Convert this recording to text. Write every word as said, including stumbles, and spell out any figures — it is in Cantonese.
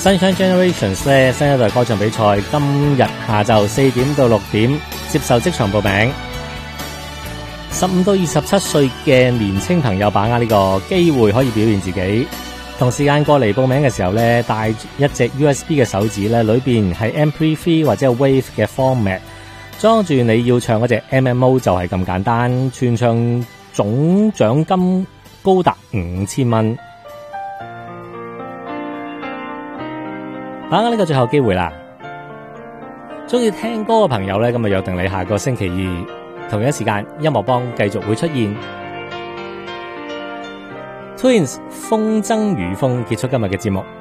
Sunshine Generations 咧新一代歌唱比賽，今日下晝四點到六點接受即場報名。十五到二十七歲嘅年青朋友把握呢個機會，可以表現自己。同時間過嚟報名嘅時候咧，帶一隻 U S B 嘅手指咧，裏邊係 M P three 或者係 Wave 嘅 format， 裝住你要唱嗰隻 M M O 就係咁簡單。全場總獎金高達五千蚊。把握呢個最後機會啦！中意聽歌嘅朋友咧，今日約定你下個星期二同一時間，音樂幫繼續會出現。Twins 風箏與風結束今日嘅節目。